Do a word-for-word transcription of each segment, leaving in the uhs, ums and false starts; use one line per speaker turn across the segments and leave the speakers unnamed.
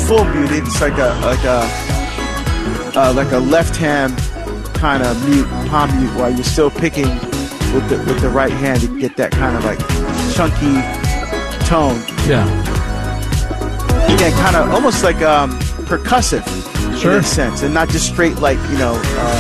full mute. It's like a like a uh, like a left hand kind of mute, palm mute, while you're still picking with the with the right hand to get that kind of like chunky tone.
Yeah.
Again, kind of almost like um, percussive
sure.
in a sense, and not just straight like you know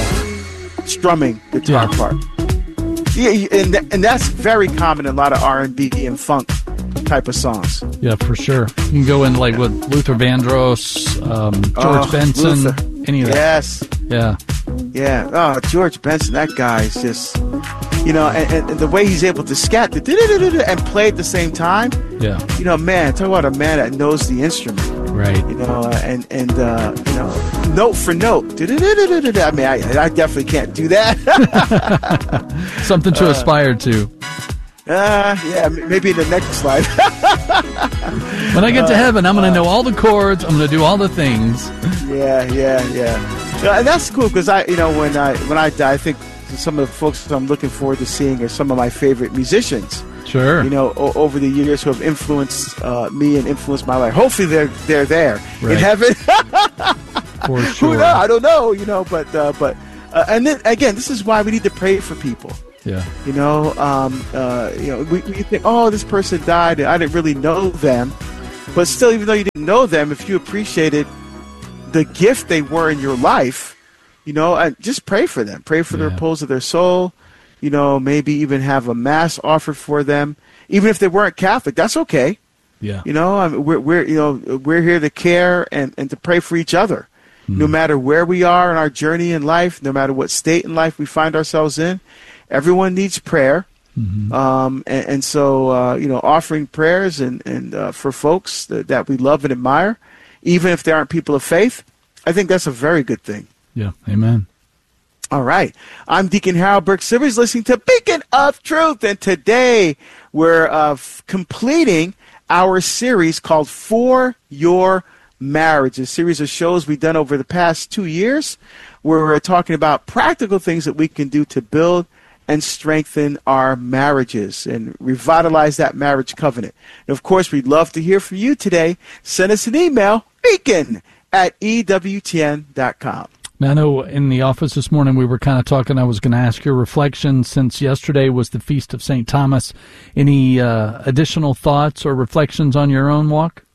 uh, strumming guitar
yeah.
part. Yeah, and th- and that's very common in a lot of R and B and funk type of songs.
Yeah, for sure. You can go in like with Luther Vandross, um, George
oh,
Benson,
Luther.
any of that.
Yes.
Yeah.
Yeah. Oh, George Benson, that guy is just, you know, and, and the way he's able to scat the and play at the same time.
Yeah.
You know, man, talk about a man that knows the instrument.
Right.
You know, uh, and and uh, you know, note for note. I mean, I, I definitely can't do that.
Something to uh, aspire to.
Uh, yeah, maybe in the next slide.
When I get to
uh,
heaven, I'm going to
uh,
know all the chords. I'm going to do all the things.
Yeah, yeah, yeah. yeah and that's cool because I, you know, when I when I die, I think some of the folks I'm looking forward to seeing are some of my favorite musicians.
Sure.
You know, o- over the years who have influenced uh, me and influenced my life. Hopefully, they're they're there
right.
in heaven.
For sure.
Who knows? I don't know. You know, but uh, but uh, and then again, this is why we need to pray for people.
Yeah.
You know, um, uh, you know, we, we think, oh, this person died, and I didn't really know them. But still, even though you didn't know them, if you appreciated the gift they were in your life, you know, and just pray for them. Pray for yeah. the repose of their soul. You know, maybe even have a mass offered for them, even if they weren't Catholic. That's okay.
Yeah.
You know, I mean, we're we're you know we're here to care and, and to pray for each other, mm. no matter where we are in our journey in life, no matter what state in life we find ourselves in. Everyone needs prayer, mm-hmm. um, and, and so uh, you know, offering prayers and and uh, for folks that, that we love and admire, even if they aren't people of faith, I think that's a very good thing.
Yeah, amen.
All right, I'm Deacon Harold Burke Silvers, listening to Beacon of Truth, and today we're uh, f- completing our series called For Your Marriage, a series of shows we've done over the past two years, where we're talking about practical things that we can do to build and strengthen our marriages and revitalize that marriage covenant. And of course, we'd love to hear from you today. Send us an email, beacon at E W T N dot com.
Now, I know in the office this morning we were kind of talking, I was going to ask your reflection since yesterday was the Feast of Saint Thomas. Any uh, additional thoughts or reflections on your own walk?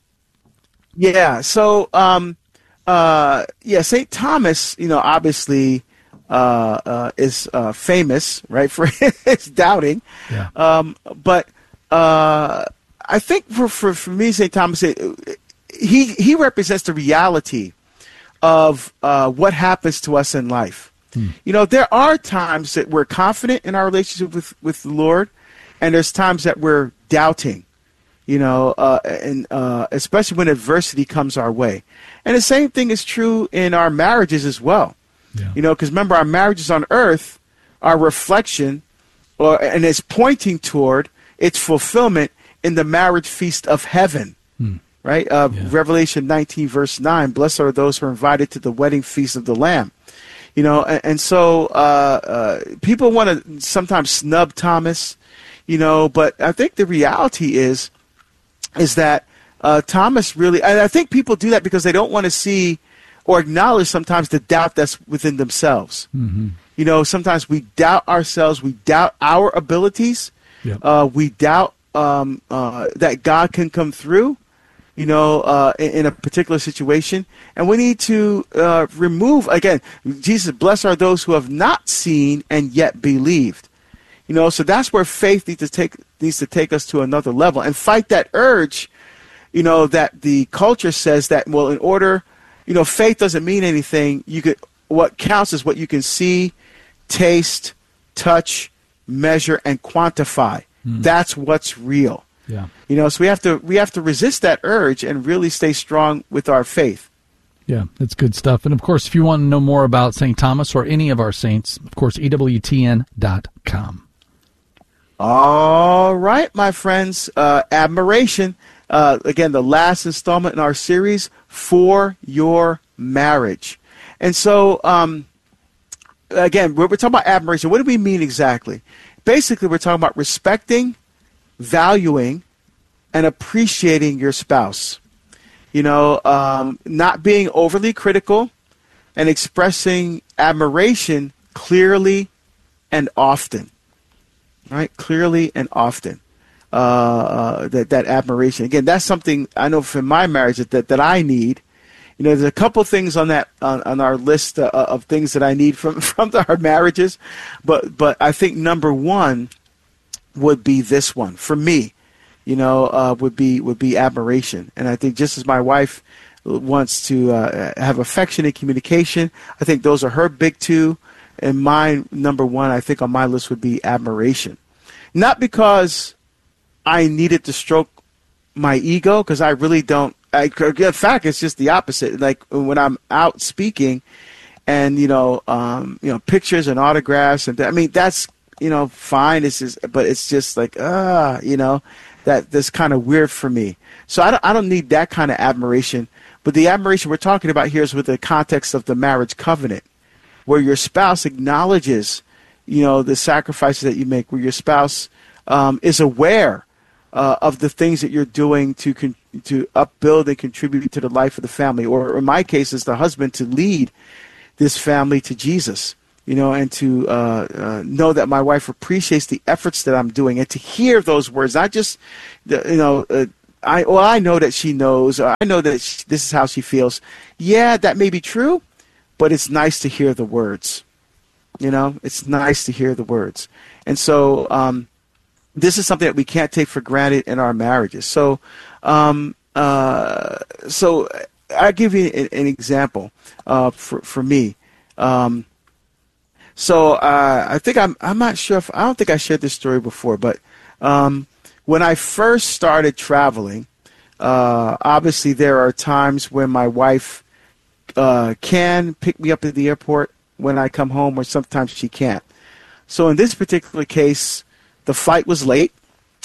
Yeah, so, um, uh, yeah, Saint Thomas, you know, obviously... Uh, uh, is uh, famous, right, for his doubting.
Yeah.
Um, but uh, I think for, for, for me, Saint Thomas, it, he he represents the reality of uh, what happens to us in life. Hmm. You know, there are times that we're confident in our relationship with, with the Lord, and there's times that we're doubting, you know, uh, and uh, especially when adversity comes our way. And the same thing is true in our marriages as well. Yeah. You know, because remember, our marriages on earth are reflection, or and it's pointing toward its fulfillment in the marriage feast of heaven, hmm. right? Uh, yeah. Revelation nineteen, verse nine, blessed are those who are invited to the wedding feast of the Lamb. You know, and, and so uh, uh, people want to sometimes snub Thomas, you know, but I think the reality is, is that uh, Thomas really, and I think people do that because they don't want to see or acknowledge sometimes the doubt that's within themselves. Mm-hmm. You know, sometimes we doubt ourselves, we doubt our abilities, yep. uh, we doubt um, uh, that God can come through, you know, uh, in, in a particular situation. And we need to uh, remove, again, Jesus, blessed are those who have not seen and yet believed. You know, so that's where faith needs to take needs to take us to another level and fight that urge, you know, that the culture says that, well, in order... You know, faith doesn't mean anything. You could, what counts is what you can see, taste, touch, measure, and quantify. Mm. That's what's real.
Yeah.
You know, so we have to we have to resist that urge and really stay strong with our faith.
Yeah, that's good stuff. And of course, if you want to know more about Saint Thomas or any of our saints, of course, E W T N dot com.
All right, my friends, uh, admiration. Uh, again, the last installment in our series, For Your Marriage. And so, um, again, we're, we're talking about admiration. What do we mean exactly? Basically, we're talking about respecting, valuing, and appreciating your spouse. You know, um, not being overly critical and expressing admiration clearly and often. Right? Clearly and often. Uh, uh, that, that admiration. Again, that's something I know for my marriage that, that, that I need. You know, there's a couple things on that on, on our list uh, of things that I need from, from our marriages. But, but I think number one would be this one for me. You know, uh, would be would be admiration, and I think just as my wife wants to uh, have affectionate communication, I think those are her big two, and mine number one. I think on my list would be admiration, not because I needed to stroke my ego, because I really don't. I, in fact, it's just the opposite. Like when I'm out speaking, and you know, um, you know, pictures and autographs, and I mean that's you know fine. It's just, but it's just like ah, uh, you know. That that's kind of weird for me. So I don't, I don't need that kind of admiration. But the admiration we're talking about here is with the context of the marriage covenant, where your spouse acknowledges, you know, the sacrifices that you make, where your spouse um, is aware uh, of the things that you're doing to con- to upbuild and contribute to the life of the family, or in my case, as the husband, to lead this family to Jesus. You know, and to uh, uh, know that my wife appreciates the efforts that I'm doing, and to hear those words, not just, the, you know, uh, I well, I know that she knows, or I know that she, this is how she feels. Yeah, that may be true, but it's nice to hear the words. You know, it's nice to hear the words, and so um, this is something that we can't take for granted in our marriages. So, um, uh, so I'll give you an, an example uh, for for me. Um, So uh, I think I'm I'm not sure if I don't think I shared this story before, but um, when I first started traveling, uh, obviously there are times when my wife uh, can pick me up at the airport when I come home, or sometimes she can't. So in this particular case, the flight was late,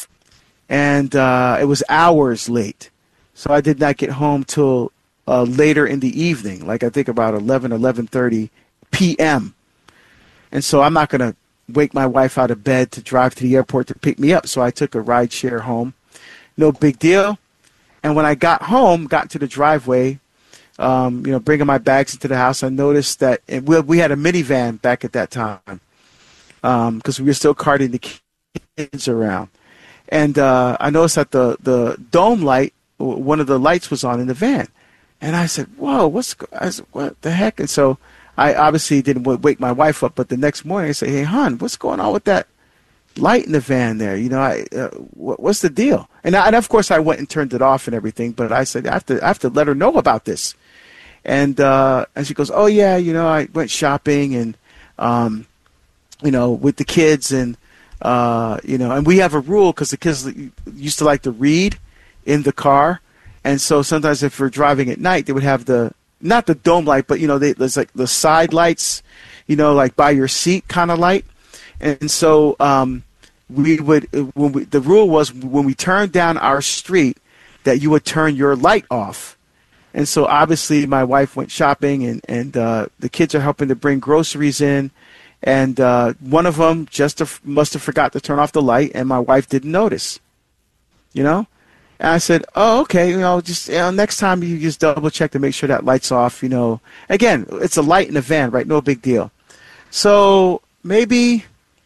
and uh, it was hours late. So I did not get home till uh, later in the evening, like I think about eleven, eleven thirty p.m. And so I'm not going to wake my wife out of bed to drive to the airport to pick me up. So I took a ride share home. No big deal. And when I got home, got to the driveway, um, you know, bringing my bags into the house, I noticed that and we, we had a minivan back at that time because um, we were still carting the kids around. And uh, I noticed that the, the dome light, one of the lights was on in the van. And I said, whoa, what's I said, what the heck? And so I obviously didn't wake my wife up, but the next morning I say, "Hey, hon, what's going on with that light in the van there? You know, I, uh, what's the deal?" And, I, and of course, I went and turned it off and everything. But I said, "I have to, I have to let her know about this." And uh, and she goes, "Oh yeah, you know, I went shopping and, um, you know, with the kids and, uh, you know, and we have a rule because the kids used to like to read in the car, and so sometimes if we're driving at night, they would have the not the dome light, but, you know, they, there's like the side lights, you know, like by your seat kind of light. And so um, we would, when we, the rule was when we turned down our street, that you would turn your light off. And so obviously my wife went shopping, and, and uh, the kids are helping to bring groceries in. And uh, one of them just must have forgot to turn off the light, and my wife didn't notice, you know? And I said, oh, okay, you know, just you know, next time you just double check to make sure that light's off, you know. Again, it's a light in the van, right? No big deal. So maybe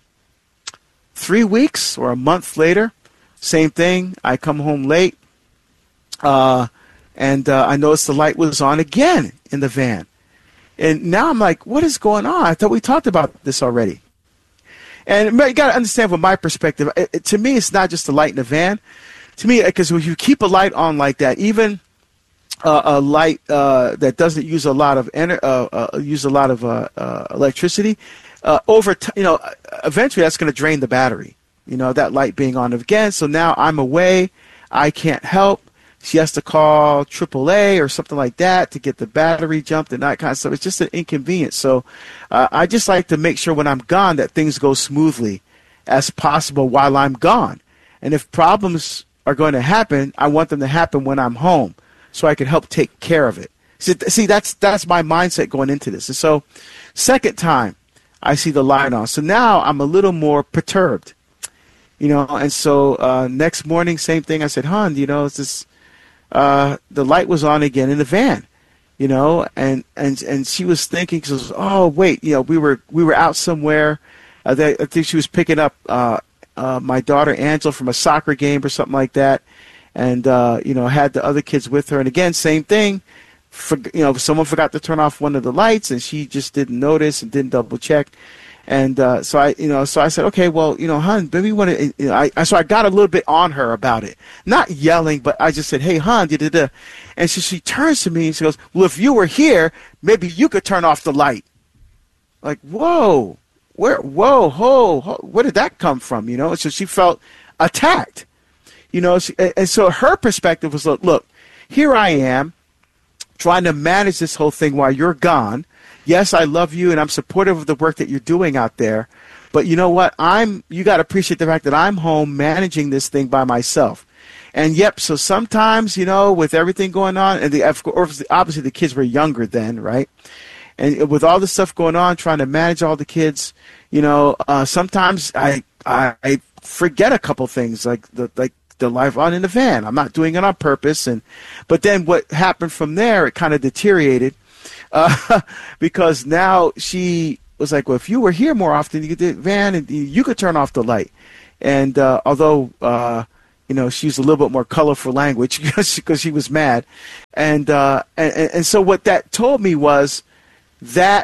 three weeks or a month later, same thing. I come home late, uh, and uh, I noticed the light was on again in the van. And now I'm like, what is going on? I thought we talked about this already. And you got to understand from my perspective, it, it, to me, it's not just the light in the van. To me, because when you keep a light on like that, even uh, a light uh, that doesn't use a lot of ener- uh, uh, use a lot of uh, uh, electricity, uh, over t- you know, eventually that's going to drain the battery. You know, that light being on again. So now I'm away, I can't help. She has to call triple A or something like that to get the battery jumped and that kind of stuff. It's just an inconvenience. So uh, I just like to make sure when I'm gone that things go smoothly as possible while I'm gone. And if problems are going to happen, I want them to happen when I'm home so I can help take care of it. See, see that's that's my mindset going into this. And so second time I see the light on. So now I'm a little more perturbed, you know, and so uh, next morning, same thing. I said, hon, you know, it's this, uh, the light was on again in the van, you know, and, and, and she was thinking, she was, oh, wait, you know, we were, we were out somewhere. Uh, they, I think she was picking up uh, uh, my daughter Angela from a soccer game or something like that, and uh, you know, had the other kids with her. And again, same thing. For, you know, someone forgot to turn off one of the lights, and she just didn't notice and didn't double check. And uh, so I, you know, so I said, okay, well, you know, hon, maybe you want to. You know, I, so I got a little bit on her about it, not yelling, but I just said, hey, hon, da da da. And so she turns to me and she goes, well, if you were here, maybe you could turn off the light. Like, whoa, where, whoa, ho, ho where did that come from? You know, so she felt attacked. You know, she, and so her perspective was, look, look, here I am, trying to manage this whole thing while you're gone. Yes, I love you and I'm supportive of the work that you're doing out there. But you know what? I'm you got to appreciate the fact that I'm home managing this thing by myself. And yep, so sometimes, you know, with everything going on, and the of course, obviously the kids were younger then, right? And with all the stuff going on, trying to manage all the kids, you know, uh, sometimes I, I I forget a couple things like the like the life on in the van. I'm not doing it on purpose, and but then what happened from there? It kind of deteriorated. Uh, because now she was like, well, if you were here more often, you could do the van and you could turn off the light. And uh, although, uh, you know, she used a little bit more colorful language because she was mad. And, uh, and, and so what that told me was that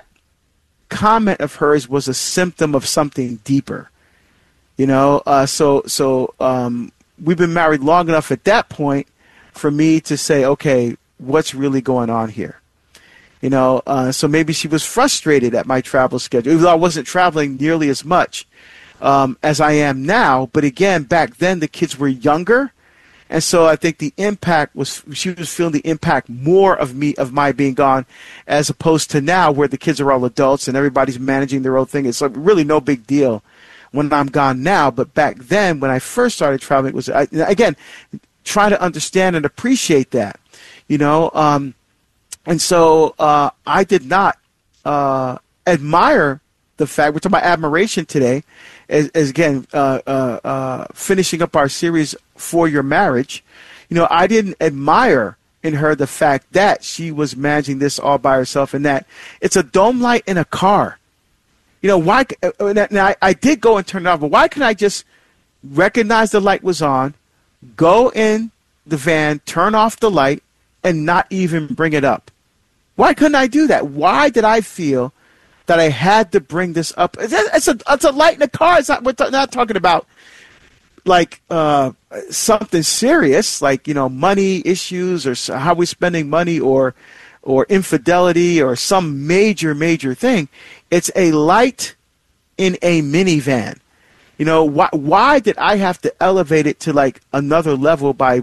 comment of hers was a symptom of something deeper. You know, uh, so, so um, we've been married long enough at that point for me to say, okay, what's really going on here? You know, uh, so maybe she was frustrated at my travel schedule, even though I wasn't traveling nearly as much um, as I am now. But again, back then the kids were younger, and so I think the impact was she was feeling the impact more of me of my being gone, as opposed to now where the kids are all adults and everybody's managing their own thing. It's like really no big deal when I'm gone now. But back then, when I first started traveling, it was I, again trying to understand and appreciate that, you know. Um, And so uh, I did not uh, admire the fact, we're talking about admiration today, as, as again, uh, uh, uh, finishing up our series For Your Marriage. You know, I didn't admire in her the fact that she was managing this all by herself and that it's a dome light in a car. You know, why? Now, I, I did go and turn it off, but why couldn't I just recognize the light was on, go in the van, turn off the light, and not even bring it up? Why couldn't I do that? Why did I feel that I had to bring this up? It's a, it's a light in the car. It's not, we're t- not talking about like uh, something serious, like, you know, money issues or how we're spending money or or infidelity or some major, major thing. It's a light in a minivan. You know, why, why did I have to elevate it to like another level by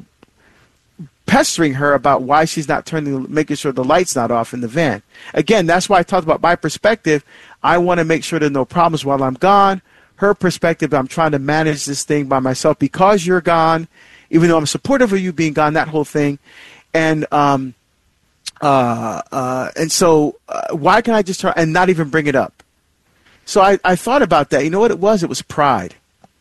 pestering her about why she's not turning, making sure the light's not off in the van? Again, that's why I talked about my perspective. I want to make sure there are no problems while I'm gone. Her perspective, I'm trying to manage this thing by myself because you're gone, even though I'm supportive of you being gone, that whole thing. And um, uh, uh, and so uh, why can I just turn and not even bring it up? So I, I thought about that. You know what it was? It was pride.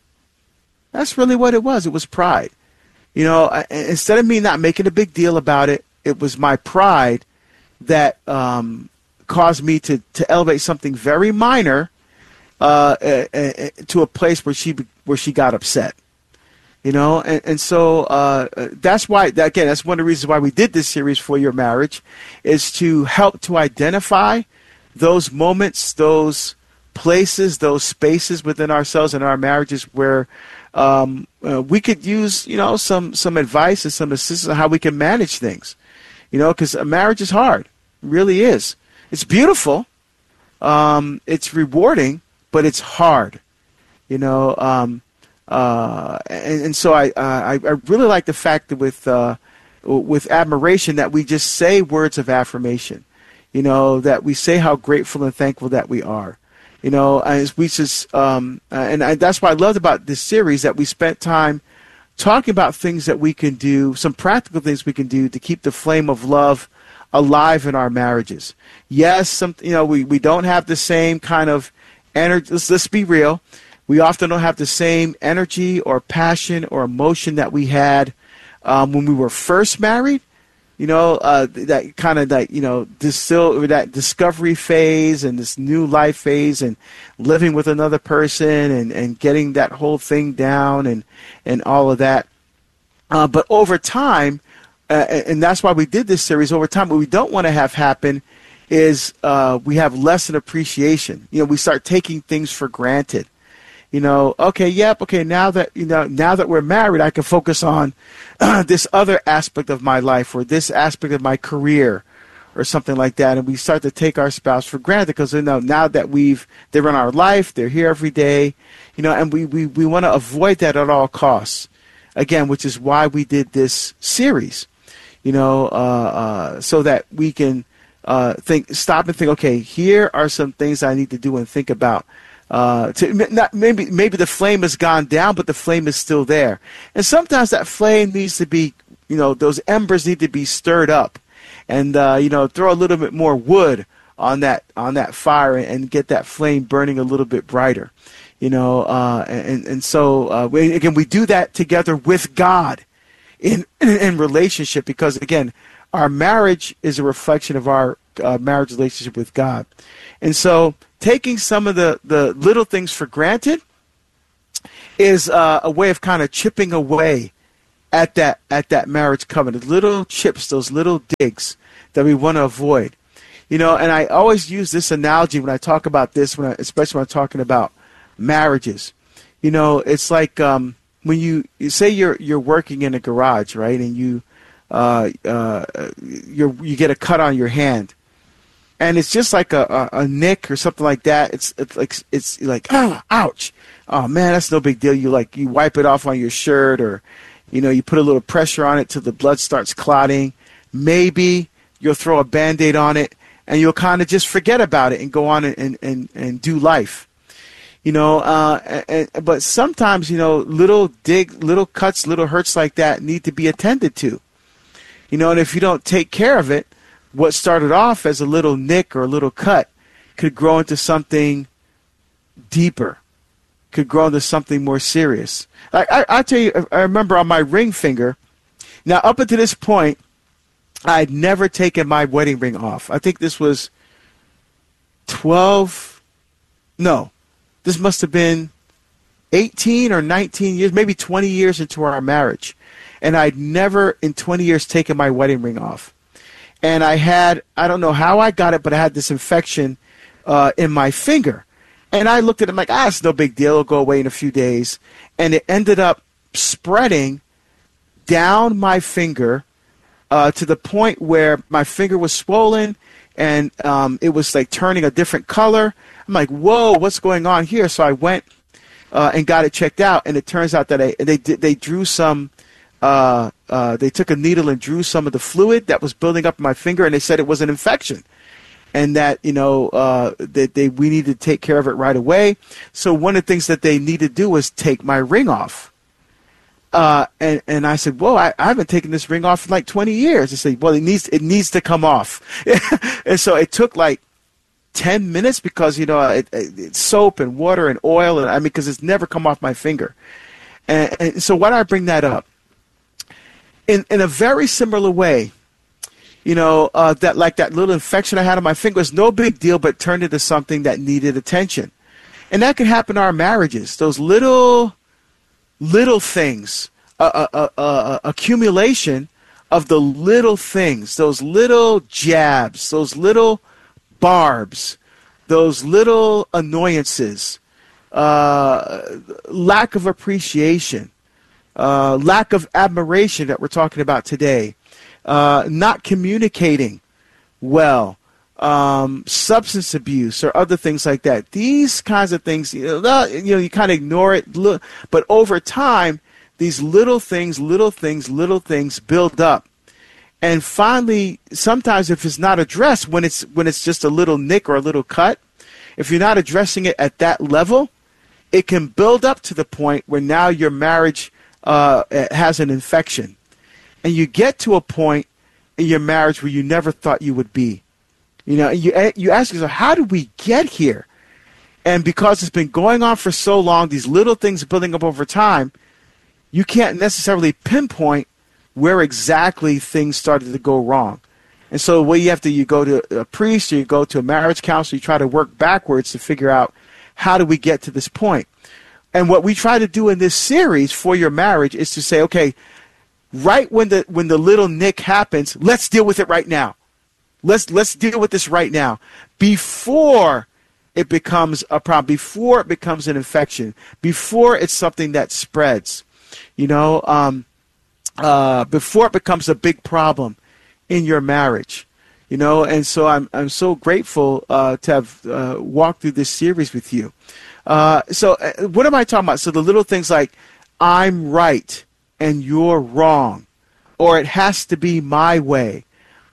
That's really what it was. It was pride. You know, instead of me not making a big deal about it, it was my pride that um, caused me to, to elevate something very minor uh, uh, uh, to a place where she where she got upset. You know, and, and so uh, that's why, again, that's one of the reasons why we did this series For Your Marriage, is to help to identify those moments, those places, those spaces within ourselves and our marriages where Um, uh, we could use, you know, some, some advice and some assistance on how we can manage things, you know, because a marriage is hard. It really is. It's beautiful. Um, it's rewarding, but it's hard, you know. Um, uh, and, and so I, uh, I, I really like the fact that with, uh, with admiration that we just say words of affirmation, you know, that we say how grateful and thankful that we are. You know, as we just, um, uh, and I, that's what I loved about this series, that we spent time talking about things that we can do, some practical things we can do to keep the flame of love alive in our marriages. Yes, some, you know, we, we don't have the same kind of energy. Let's, let's be real. We often don't have the same energy or passion or emotion that we had um, when we were first married. You know, uh, that kind of that, you know, distill, that discovery phase and this new life phase and living with another person and, and getting that whole thing down and, and all of that. Uh, but over time, uh, and that's why we did this series, over time, what we don't want to have happen is uh, we have less an appreciation. You know, we start taking things for granted. You know, okay, yep, okay, now that, you know, now that we're married, I can focus on uh, this other aspect of my life or this aspect of my career or something like that. And we start to take our spouse for granted because, you know, now that we've, they run our life, they're here every day, you know, and we, we, we want to avoid that at all costs. Again, which is why we did this series, you know, uh, uh, so that we can uh, think, stop and think, okay, here are some things I need to do and think about. Uh, to not, maybe maybe the flame has gone down, but the flame is still there. And sometimes that flame needs to be, you know, those embers need to be stirred up, and uh, you know, throw a little bit more wood on that on that fire and get that flame burning a little bit brighter. You know, uh, and and so uh, we, again, we do that together with God in in, in relationship, because again, our marriage is a reflection of our uh, marriage relationship with God, and so. Taking some of the, the little things for granted is uh, a way of kind of chipping away at that at that marriage covenant. Little chips, those little digs that we want to avoid. You know, and I always use this analogy when I talk about this, when I, especially when I'm talking about marriages. You know, it's like um, when you, you say you're you're working in a garage, right, and you uh, uh, you you get a cut on your hand. And it's just like a, a, a nick or something like that. It's, it's like it's like ah, ouch. Oh man, that's no big deal. You like you wipe it off on your shirt, or you know, you put a little pressure on it till the blood starts clotting. Maybe you'll throw a Band-Aid on it, and you'll kind of just forget about it and go on and and, and, and do life. You know, uh, and, but sometimes, you know, little dig, little cuts, little hurts like that need to be attended to. You know, and if you don't take care of it, what started off as a little nick or a little cut could grow into something deeper, could grow into something more serious. I, I, I tell you, I remember on my ring finger, now up until this point, I'd never taken my wedding ring off. I think this was twelve, no, this must have been eighteen or nineteen years, maybe twenty years into our marriage. And I'd never in twenty years taken my wedding ring off. And I had, I don't know how I got it, but I had this infection uh, in my finger. And I looked at it like, ah, it's no big deal. It'll go away in a few days. And it ended up spreading down my finger uh, to the point where my finger was swollen and um, it was like turning a different color. I'm like, whoa, what's going on here? So I went uh, and got it checked out. And it turns out that I, they, they drew some... Uh, uh, they took a needle and drew some of the fluid that was building up in my finger, and they said it was an infection, and that you know uh, that they we needed to take care of it right away. So one of the things that they needed to do was take my ring off, uh, and and I said, "Whoa, I, I haven't taken this ring off in like twenty years." They said, "Well, it needs it needs to come off," and so it took like ten minutes because you know it, it, it's soap and water and oil, and I mean because it's never come off my finger, and, and so why do I bring that up? In in a very similar way, you know, uh, that like that little infection I had on my finger was no big deal, but turned into something that needed attention. And that can happen in our marriages. Those little, little things, uh, uh, uh, uh, accumulation of the little things, those little jabs, those little barbs, those little annoyances, uh, lack of appreciation. Uh, lack of admiration that we're talking about today, uh, not communicating well, um, substance abuse or other things like that. These kinds of things, you know, you, know, you kind of ignore it, but over time, these little things, little things, little things build up. And finally, sometimes if it's not addressed, when it's when it's just a little nick or a little cut, if you're not addressing it at that level, it can build up to the point where now your marriage Uh, has an infection, and you get to a point in your marriage where you never thought you would be. You know, and you you ask yourself, how did we get here? And because it's been going on for so long, these little things building up over time, you can't necessarily pinpoint where exactly things started to go wrong. And so what you have to, you go to a priest or you go to a marriage counselor, you try to work backwards to figure out how do we get to this point. And what we try to do in this series for your marriage is to say, okay, right when the when the little nick happens, let's deal with it right now. Let's let's deal with this right now before it becomes a problem, before it becomes an infection, before it's something that spreads, you know, um, uh, before it becomes a big problem in your marriage, you know. And so I'm I'm so grateful uh, to have uh, walked through this series with you. Uh, so uh, what am I talking about? So the little things like I'm right and you're wrong, or it has to be my way,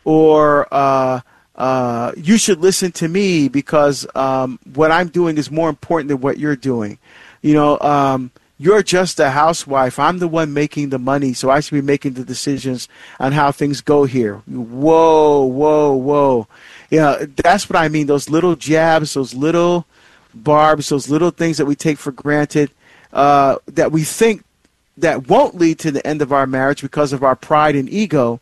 or uh, uh, you should listen to me because um, what I'm doing is more important than what you're doing. You know, um, you're just a housewife. I'm the one making the money, so I should be making the decisions on how things go here. Whoa, whoa, whoa. Yeah, that's what I mean. Those little jabs, those little barbs, those little things that we take for granted, uh, that we think that won't lead to the end of our marriage because of our pride and ego.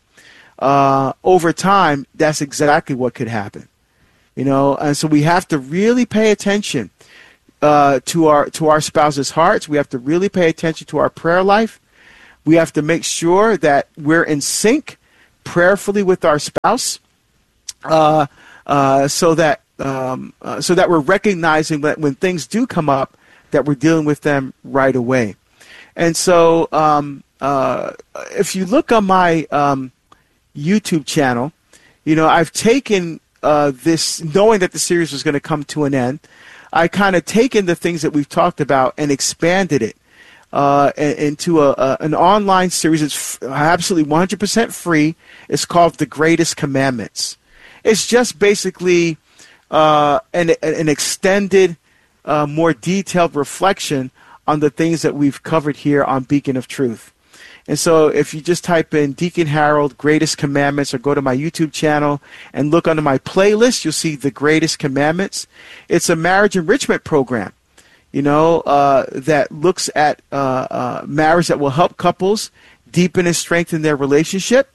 Uh, over time, that's exactly what could happen, you know. And so we have to really pay attention uh, to our to our spouse's hearts. We have to really pay attention to our prayer life. We have to make sure that we're in sync prayerfully with our spouse, uh, uh, so that um, uh, so that we're recognizing that when things do come up, that we're dealing with them right away. And so, um, uh, if you look on my um, YouTube channel, you know, I've taken uh, this, knowing that the series was going to come to an end, I kind of taken the things that we've talked about and expanded it uh, into a, a, an online series. It's absolutely one hundred percent free. It's called The Greatest Commandments. It's just basically uh, an, an extended, uh, more detailed reflection on the things that we've covered here on Beacon of Truth. And so if you just type in Deacon Harold, Greatest Commandments, or go to my YouTube channel and look under my playlist, you'll see The Greatest Commandments. It's a marriage enrichment program, you know, uh, that looks at uh, uh, marriage that will help couples deepen and strengthen their relationship,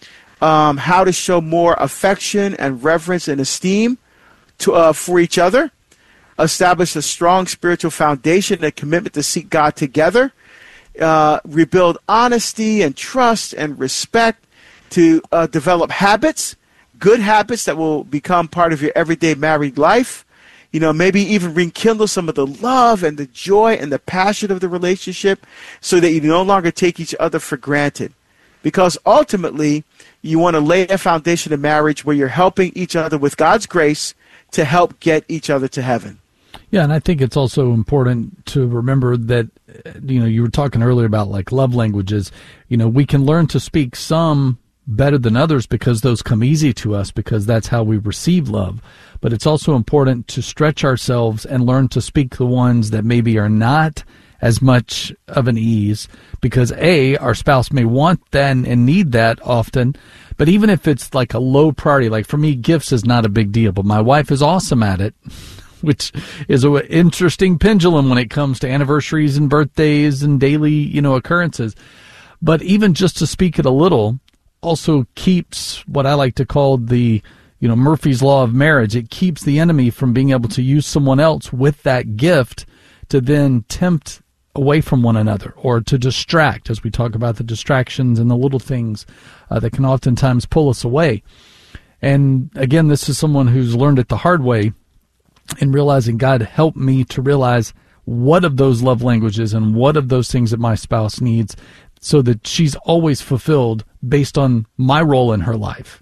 um, how to show more affection and reverence and esteem to uh, for each other, establish a strong spiritual foundation and a commitment to seek God together, uh, rebuild honesty and trust and respect, to uh, develop habits, good habits that will become part of your everyday married life, you know, maybe even rekindle some of the love and the joy and the passion of the relationship so that you no longer take each other for granted. Because ultimately, you want to lay a foundation of marriage where you're helping each other with God's grace to help get each other to heaven.
Yeah, and I think it's also important to remember that, you know, you were talking earlier about like love languages. You know, we can learn to speak some better than others because those come easy to us because that's how we receive love. But it's also important to stretch ourselves and learn to speak the ones that maybe are not as much of an ease because, A, our spouse may want that and need that often. But even if it's like a low priority, like for me, gifts is not a big deal, but my wife is awesome at it, which is an interesting pendulum when it comes to anniversaries and birthdays and daily, you know, occurrences. But even just to speak it a little also keeps what I like to call the, you know, Murphy's Law of marriage. It keeps the enemy from being able to use someone else with that gift to then tempt away from one another or to distract, as we talk about the distractions and the little things uh, that can oftentimes pull us away. And again, this is someone who's learned it the hard way in realizing God helped me to realize what of those love languages and what of those things that my spouse needs so that she's always fulfilled based on my role in her life.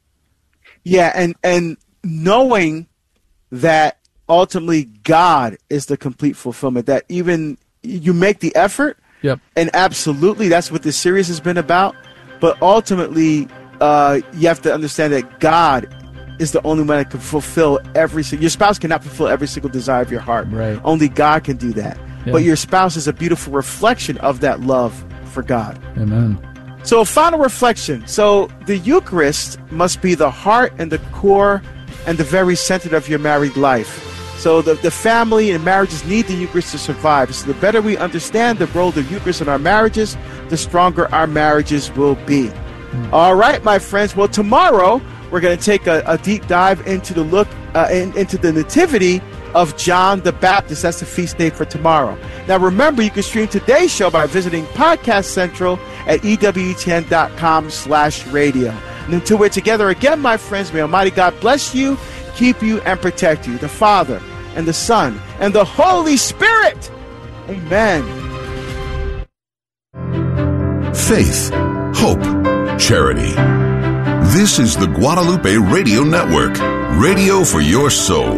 Yeah, and, and knowing that ultimately God is the complete fulfillment, that even you make the effort,
yep.
And absolutely that's what this series has been about, but ultimately uh, you have to understand that God is the only one that can fulfill every single, your spouse cannot fulfill every single desire of your heart.
Right.
Only God can do that. Yeah. But your spouse is a beautiful reflection of that love for God.
Amen.
So, final reflection. So, the Eucharist must be the heart and the core and the very center of your married life. So, the, the family and marriages need the Eucharist to survive. So, the better we understand the role of the Eucharist in our marriages, the stronger our marriages will be. All right, my friends. Well, tomorrow we're going to take a, a deep dive into the look uh, in, into the nativity of John the Baptist. That's the feast day for tomorrow. Now, remember, you can stream today's show by visiting Podcast Central at E W T N dot com slash radio. And until we're together again, my friends, may Almighty God bless you, keep you, and protect you. The Father and the Son and the Holy Spirit. Amen.
Faith, hope, charity. This is the Guadalupe Radio Network, radio for your soul.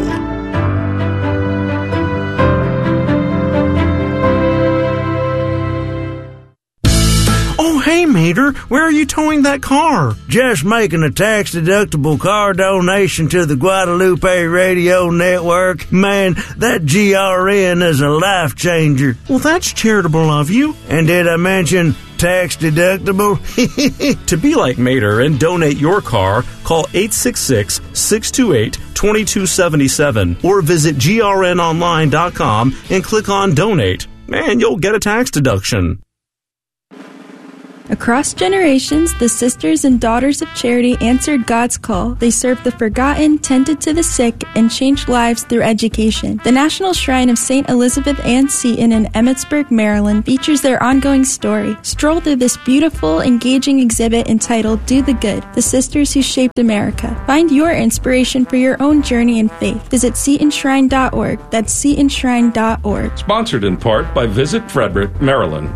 Hey, Mater, where are you towing that car?
Just making a tax-deductible car donation to the Guadalupe Radio Network. Man, that G R N is a life changer.
Well, that's charitable of you.
And did I mention tax-deductible?
To be like Mater and donate your car, call eight six six, six two eight, two two seven seven or visit G R N online dot com and click on Donate. Man, you'll get a tax deduction.
Across generations, the Sisters and Daughters of Charity answered God's call. They served the forgotten, tended to the sick, and changed lives through education. The National Shrine of Saint Elizabeth Ann Seton in Emmitsburg, Maryland features their ongoing story. Stroll through this beautiful, engaging exhibit entitled Do the Good, The Sisters Who Shaped America. Find your inspiration for your own journey in faith. Visit seton shrine dot org. That's seton shrine dot org.
Sponsored in part by Visit Frederick, Maryland.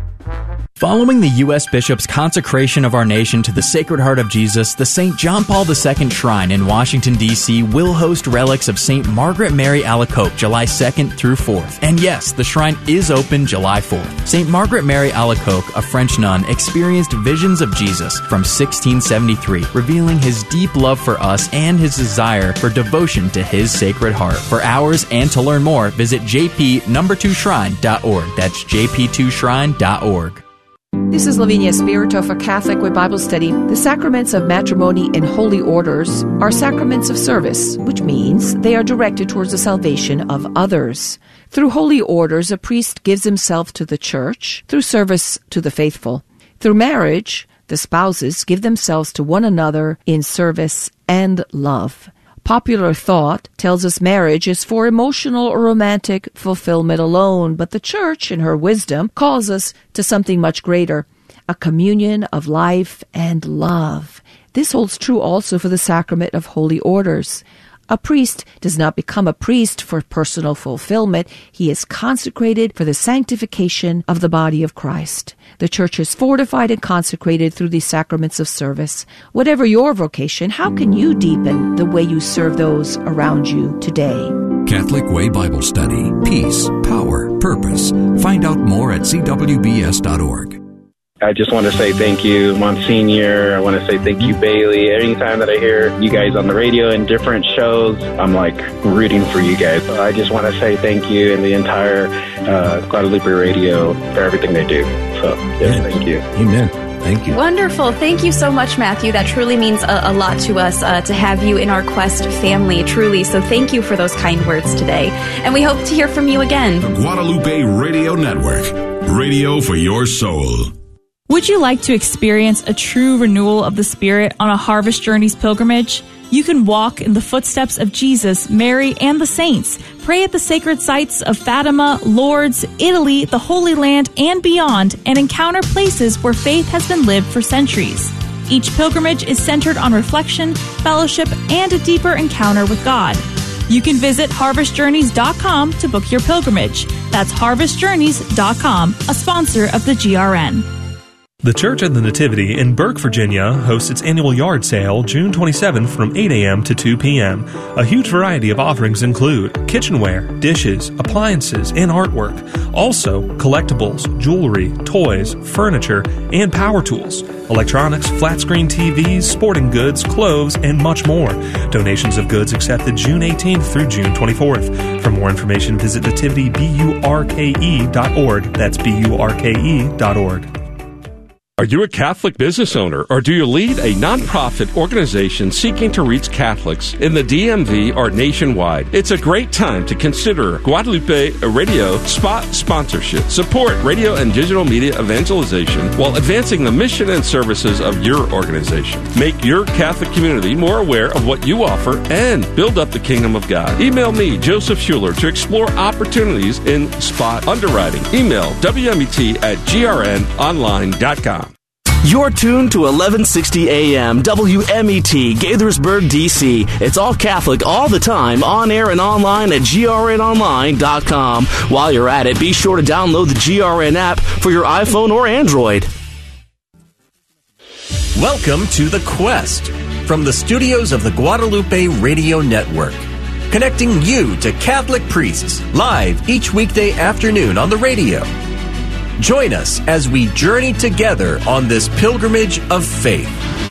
Following the U S Bishop's consecration of our nation to the Sacred Heart of Jesus, the Saint John Paul the Second Shrine in Washington, D C will host relics of Saint Margaret Mary Alacoque July second through fourth. And yes, the shrine is open July fourth. Saint Margaret Mary Alacoque, a French nun, experienced visions of Jesus from sixteen seventy-three, revealing his deep love for us and his desire for devotion to his Sacred Heart. For hours and to learn more, visit j p number two shrine dot org. That's j p two shrine dot org.
This is Lavinia Spirito for Catholic Way Bible Study. The sacraments of matrimony and holy orders are sacraments of service, which means they are directed towards the salvation of others. Through holy orders, a priest gives himself to the church through service to the faithful. Through marriage, the spouses give themselves to one another in service and love. Popular thought tells us marriage is for emotional or romantic fulfillment alone, but the Church, in her wisdom, calls us to something much greater, a communion of life and love. This holds true also for the sacrament of holy orders. A priest does not become a priest for personal fulfillment. He is consecrated for the sanctification of the body of Christ. The Church is fortified and consecrated through these sacraments of service. Whatever your vocation, how can you deepen the way you serve those around you today?
Catholic Way Bible Study. Peace, power, purpose. Find out more at c w b s dot org.
I just want to say thank you, Monsignor. I want to say thank you, Bailey. Anytime that I hear you guys on the radio in different shows, I'm like rooting for you guys. I just want to say thank you and the entire uh, Guadalupe Radio for everything they do. So, yes, thank you.
Amen. Thank you.
Wonderful. Thank you so much, Matthew. That truly means a, a lot to us uh, to have you in our Quest family, truly. So thank you for those kind words today. And we hope to hear from you again.
The Guadalupe Radio Network. Radio for your soul.
Would you like to experience a true renewal of the Spirit on a Harvest Journeys pilgrimage? You can walk in the footsteps of Jesus, Mary, and the saints. Pray at the sacred sites of Fatima, Lourdes, Italy, the Holy Land, and beyond, and encounter places where faith has been lived for centuries. Each pilgrimage is centered on reflection, fellowship, and a deeper encounter with God. You can visit harvest journeys dot com to book your pilgrimage. That's harvest journeys dot com, a sponsor of the G R N.
The Church of the Nativity in Burke, Virginia hosts its annual yard sale June twenty-seventh from eight a.m. to two p.m. A huge variety of offerings include kitchenware, dishes, appliances, and artwork. Also, collectibles, jewelry, toys, furniture, and power tools, electronics, flat-screen T Vs, sporting goods, clothes, and much more. Donations of goods accepted June eighteenth through June twenty-fourth. For more information, visit nativity burke dot org. That's B U R K E dot org.
Are you a Catholic business owner, or do you lead a nonprofit organization seeking to reach Catholics in the D M V or nationwide? It's a great time to consider Guadalupe Radio spot sponsorship. Support radio and digital media evangelization while advancing the mission and services of your organization. Make your Catholic community more aware of what you offer and build up the kingdom of God. Email me, Joseph Schuler, to explore opportunities in spot underwriting. Email W M E T at G R N online dot com.
You're tuned to eleven sixty A M W M E T, Gaithersburg, D C. It's all Catholic all the time, on air and online at G R N online dot com. While you're at it, be sure to download the G R N app for your iPhone or Android.
Welcome to The Quest from the studios of the Guadalupe Radio Network, connecting you to Catholic priests live each weekday afternoon on the radio. Join us as we journey together on this pilgrimage of faith.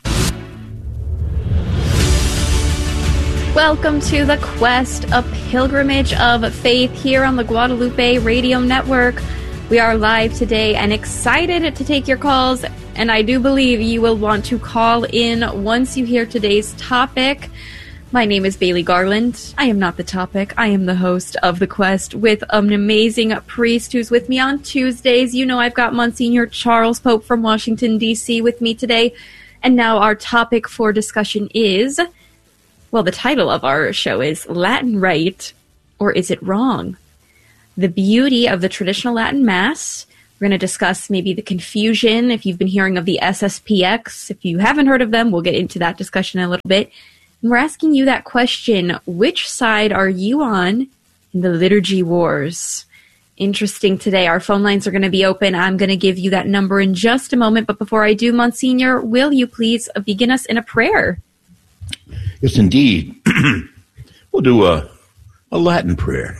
Welcome to The Quest, a pilgrimage of faith here on the Guadalupe Radio Network. We are live today and excited to take your calls, and I do believe you will want to call in once you hear today's topic. My name is Bailey Garland. I am not the topic. I am the host of The Quest with an amazing priest who's with me on Tuesdays. You know I've got Monsignor Charles Pope from Washington, D C with me today. And now our topic for discussion is, well, the title of our show is Latin Right, or Is It Wrong? The beauty of the traditional Latin Mass. We're going to discuss maybe the confusion, if you've been hearing of the S S P X. If you haven't heard of them, we'll get into that discussion in a little bit. And we're asking you that question, which side are you on in the liturgy wars? Interesting today. Our phone lines are going to be open. I'm going to give you that number in just a moment. But before I do, Monsignor, will you please begin us in a prayer?
Yes, indeed. We'll do a, a Latin prayer.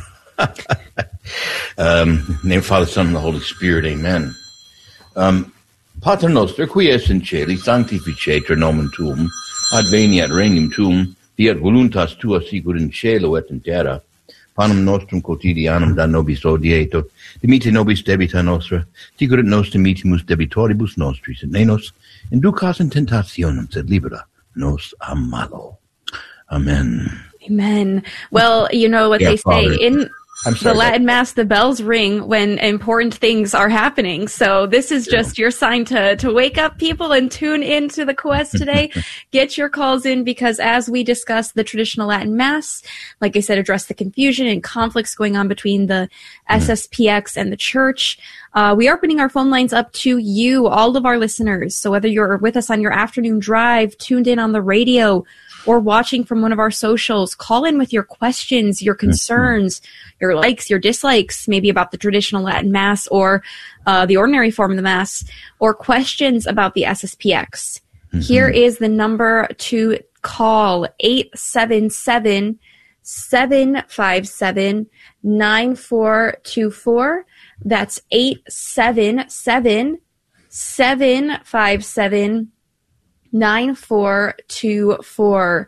um, in the name of Father, Son, and the Holy Spirit, amen. Um, Pater noster, qui es in celi, sanctificetur nomen tuum, adveniat regnum tuum, fiat voluntas tua sicut in cielo et in terra. Panem nostrum quotidianum da nobis hodie, dimite nobis debita nostra, sicut et nos dimitimus debitoribus nostris, et ne nos inducas in tentationem, sed libera nos a malo. Amen.
Amen. Well, you know what
yeah,
they say
Father.
in
I'm sorry,
the Latin Mass, the bells ring when important things are happening. So this is just your sign to, to wake up, people, and tune into the Quest today. Get your calls in, because as we discuss the traditional Latin Mass, like I said, address the confusion and conflicts going on between the S S P X and the Church. Uh, we are opening our phone lines up to you, all of our listeners. So whether you're with us on your afternoon drive, tuned in on the radio, or watching from one of our socials, call in with your questions, your concerns, your likes, your dislikes, maybe about the traditional Latin Mass or uh, the ordinary form of the Mass, or questions about the S S P X. Mm-hmm. Here is the number to call, eight seven seven, seven five seven, nine four two four. That's eight seven seven, seven five seven, nine four two four.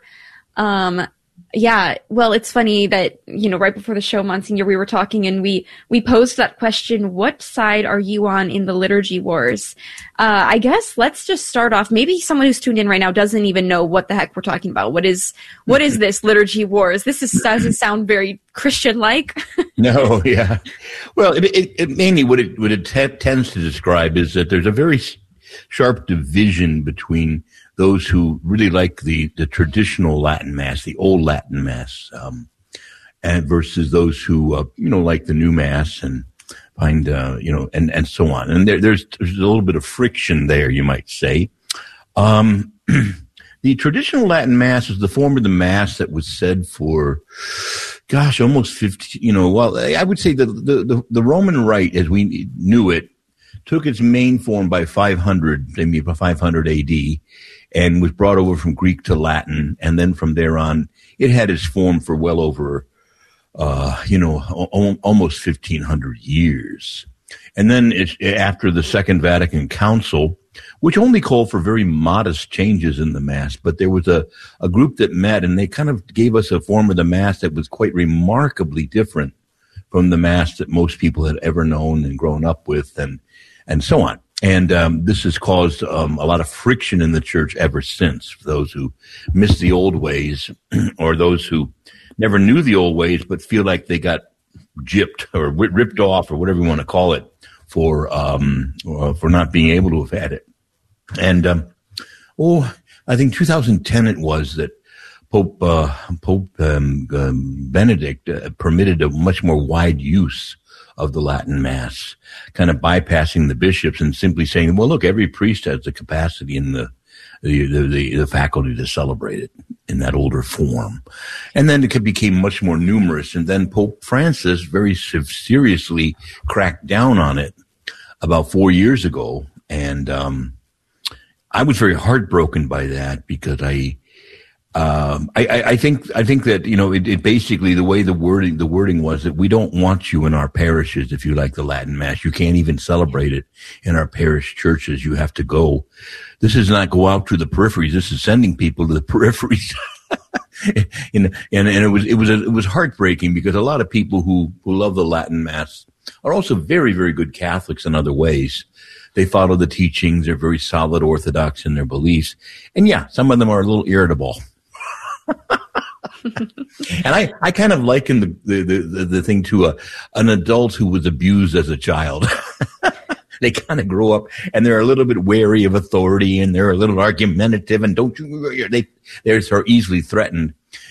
Um, yeah, well, it's funny that, you know, right before the show, Monsignor, we were talking and we, we posed that question, what side are you on in the liturgy wars? Uh, I guess let's just start off. Maybe someone who's tuned in right now doesn't even know what the heck we're talking about. What is, what is this liturgy wars? This is, doesn't sound very Christian-like.
No, yeah. Well, it, it, it mainly what it, what it t- tends to describe is that there's a very sharp division between those who really like the, the traditional Latin Mass, the old Latin Mass, um, and versus those who, uh, you know, like the new Mass and find, uh, you know, and, and so on. And there, there's, there's a little bit of friction there, you might say. Um, the traditional Latin Mass is the form of the Mass that was said for, gosh, almost fifty, you know, well, I would say the, the, the, the Roman Rite, as we knew it, took its main form by five hundred, maybe by five hundred A D, and was brought over from Greek to Latin. And then from there on, it had its form for well over, uh, you know, o- almost fifteen hundred years. And then it's after the Second Vatican Council, which only called for very modest changes in the Mass, but there was a, a group that met and they kind of gave us a form of the Mass that was quite remarkably different from the Mass that most people had ever known and grown up with, and, and so on. And um, this has caused um, a lot of friction in the church ever since, for those who miss the old ways or those who never knew the old ways but feel like they got gypped or w- ripped off or whatever you want to call it for um, uh, for not being able to have had it. And, um, oh, I think two thousand ten it was that Pope uh, Pope um, um, Benedict uh, permitted a much more wide use of the Latin Mass, kind of bypassing the bishops and simply saying, well, look, every priest has the capacity and the the, the, the faculty to celebrate it in that older form. And then it became much more numerous. And then Pope Francis very seriously cracked down on it about four years ago. And um, I was very heartbroken by that because I Um, I, I think, I think that, you know, it, it basically the way the wording, the wording was that we don't want you in our parishes if you like the Latin Mass. You can't even celebrate it in our parish churches. You have to go. This is not go out to the peripheries. This is sending people to the peripheries. and, and, and it was, it was, a, it was heartbreaking because a lot of people who, who love the Latin Mass are also very, very good Catholics in other ways. They follow the teachings. They're very solid Orthodox in their beliefs. And yeah, some of them are a little irritable. And I, I kind of liken the, the, the, the thing to a, an adult who was abused as a child. They kind of grow up and they're a little bit wary of authority and they're a little argumentative and don't you, they, they're so easily threatened.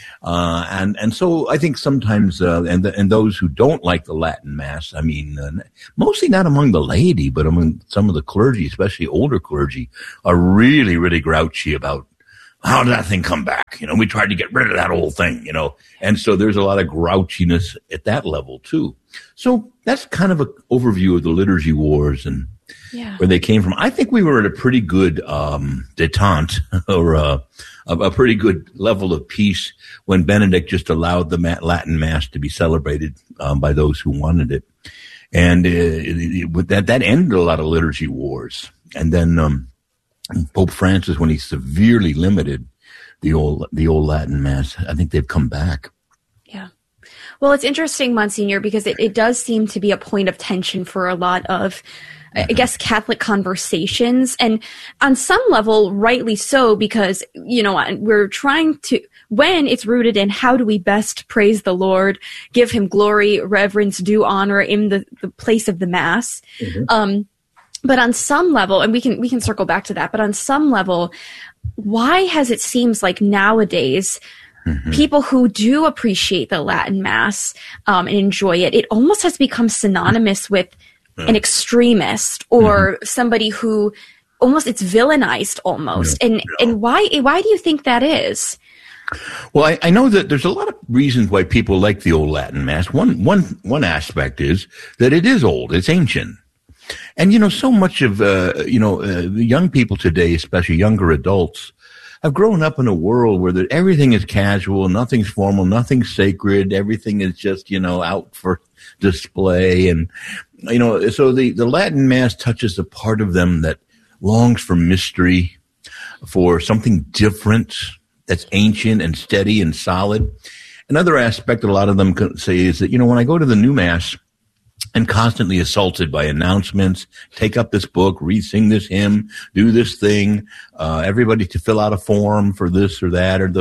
Uh, and, and so I think sometimes, uh, and, the, and those who don't like the Latin Mass, I mean, uh, mostly not among the laity, but among some of the clergy, especially older clergy, are really, really grouchy about how did that thing come back? You know, we tried to get rid of that whole thing, you know. And so there's a lot of grouchiness at that level, too. So that's kind of an overview of the liturgy wars and yeah. where they came from. I think we were at a pretty good um, detente or a, a, a pretty good level of peace when Benedict just allowed the Latin Mass to be celebrated um, by those who wanted it. And uh, it, it, that, that ended a lot of liturgy wars. And then um Pope Francis, when he severely limited the old the old Latin Mass, I think they've come back.
Yeah. Well, it's interesting, Monsignor, because it, it does seem to be a point of tension for a lot of, I guess, Catholic conversations. And on some level, rightly so, because, you know, we're trying to, when it's rooted in how do we best praise the Lord, give him glory, reverence, due honor in the, the place of the Mass. Mm-hmm. Um, But on some level, and we can we can circle back to that, but on some level, why has it seems like nowadays mm-hmm. people who do appreciate the Latin Mass um, and enjoy it, it almost has become synonymous with mm-hmm. an extremist or mm-hmm. somebody who almost it's villainized almost. Yeah. And yeah. and why why do you think that is?
Well, I, I know that there's a lot of reasons why people like the old Latin Mass. One one one aspect is that it is old, it's ancient. And, you know, so much of, uh, you know, uh, young people today, especially younger adults, have grown up in a world where the, everything is casual, nothing's formal, nothing's sacred, everything is just, you know, out for display. And, you know, so the, the Latin Mass touches a part of them that longs for mystery, for something different that's ancient and steady and solid. Another aspect that a lot of them say is that, you know, when I go to the new Mass, and constantly assaulted by announcements, take up this book, read, sing this hymn, do this thing, uh, everybody to fill out a form for this or that or the,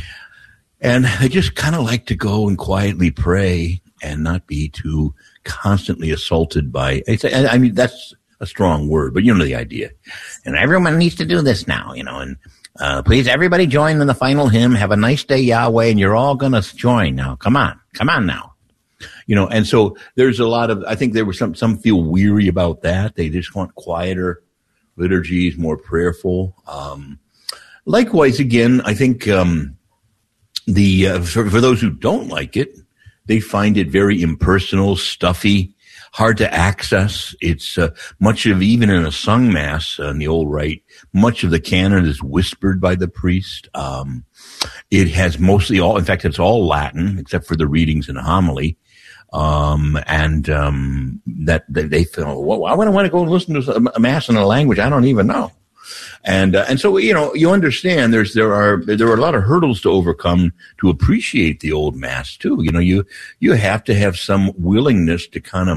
and they just kind of like to go and quietly pray and not be too constantly assaulted by, I mean, that's a strong word, but you know the idea. And everyone needs to do this now, you know, and, uh, please everybody join in the final hymn. Have a nice day, Yahweh, and you're all going to join now. Come on, come on now. You know, and so there's a lot of, I think there were some, some feel weary about that. They just want quieter liturgies, more prayerful. Um, likewise, again, I think, um, the, uh, for, for those who don't like it, they find it very impersonal, stuffy, hard to access. It's, uh, much of, even in a sung Mass uh, in the old rite, much of the canon is whispered by the priest. Um, it has mostly all, in fact, it's all Latin except for the readings and homily. Um, and, um, that, that they feel, well, I wouldn't want to go and listen to a Mass in a language I don't even know. And, uh, and so, you know, you understand there's, there are, there are a lot of hurdles to overcome to appreciate the old Mass too. You know, you, you have to have some willingness to kind of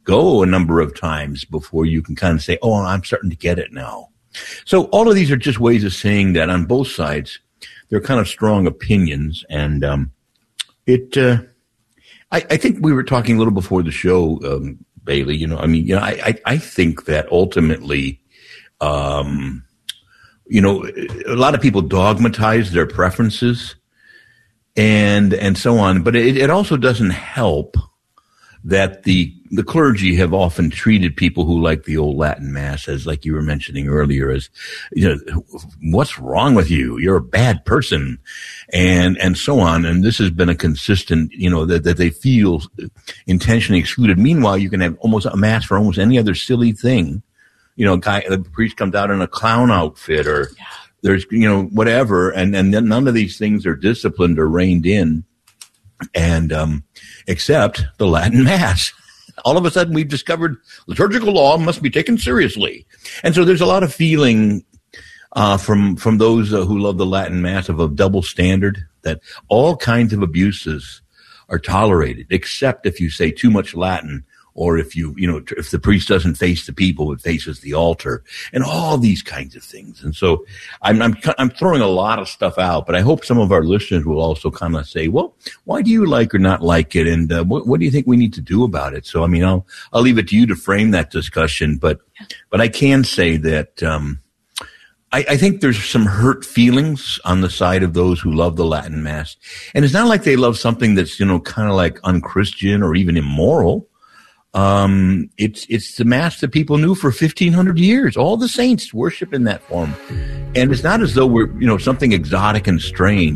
go a number of times before you can kind of say, oh, I'm starting to get it now. So all of these are just ways of saying that on both sides, they're kind of strong opinions. And um, it, uh, I, I think we were talking a little before the show, um, Bailey, you know, I mean, you know, I, I, I think that ultimately, um, you know, a lot of people dogmatize their preferences and, and so on, but it, it also doesn't help that the the clergy have often treated people who like the old Latin Mass as, like you were mentioning earlier, as, you know, what's wrong with you? You're a bad person, and and so on. And this has been a consistent, you know, that, that they feel intentionally excluded. Meanwhile, you can have almost a Mass for almost any other silly thing. You know, a guy, the priest comes out in a clown outfit, or yeah. there's, you know, whatever, and and then none of these things are disciplined or reined in. And, um, except the Latin Mass. All of a sudden we've discovered liturgical law must be taken seriously. And so there's a lot of feeling, uh, from, from those uh, who love the Latin Mass of a double standard, that all kinds of abuses are tolerated, except if you say too much Latin, or if you, you know, if the priest doesn't face the people, but faces the altar, and all these kinds of things. And so I'm, I'm, I'm throwing a lot of stuff out, but I hope some of our listeners will also kind of say, well, why do you like or not like it? And uh, what, what do you think we need to do about it? So, I mean, I'll, I'll leave it to you to frame that discussion, but, but I can say that, um, I, I think there's some hurt feelings on the side of those who love the Latin Mass. And it's not like they love something that's, you know, kind of like unchristian or even immoral. Um, it's, it's the Mass that people knew for fifteen hundred years. All the saints worship in that form. And it's not as though we're, you know, something exotic and strange.